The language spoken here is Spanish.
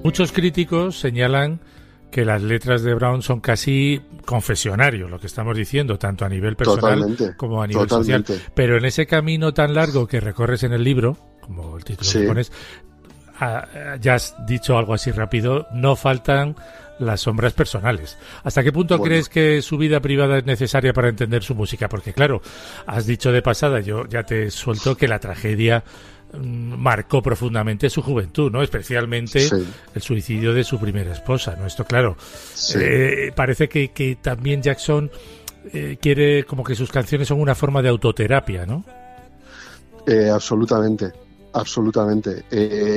Muchos críticos señalan que las letras de Brown son casi confesionarios, lo que estamos diciendo, tanto a nivel personal como a nivel social. Pero en ese camino tan largo que recorres en el libro, como el título que pones, ya has dicho algo así rápido, no faltan las sombras personales. ¿Hasta qué punto crees que su vida privada es necesaria para entender su música? Porque claro, has dicho de pasada, yo ya te suelto que la tragedia marcó profundamente su juventud, ¿no? Especialmente el suicidio de su primera esposa, ¿no? Esto, claro, parece que también Jackson quiere como que sus canciones son una forma de autoterapia, ¿no? Absolutamente.